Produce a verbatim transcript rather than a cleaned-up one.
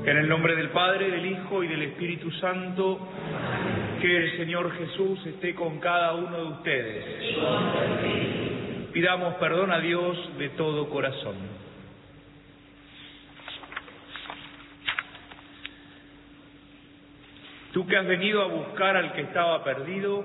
En el nombre del Padre, del Hijo y del Espíritu Santo, que el Señor Jesús esté con cada uno de ustedes. Pidamos perdón a Dios de todo corazón. Tú que has venido a buscar al que estaba perdido,